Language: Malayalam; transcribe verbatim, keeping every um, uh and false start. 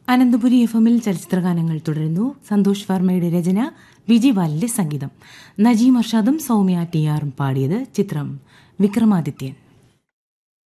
അനന്തപുരി എഫ് എമ്മിൽ ചലച്ചിത്രഗാനങ്ങൾ തുടരുന്നു. സന്തോഷ് വർമ്മയുടെ രചന, വിജയ് വാലിന്റെ സംഗീതം. നജീം അർഷാദും സൗമ്യ ടി ആറും പാടിയത്. ചിത്രം വിക്രമാദിത്യൻ.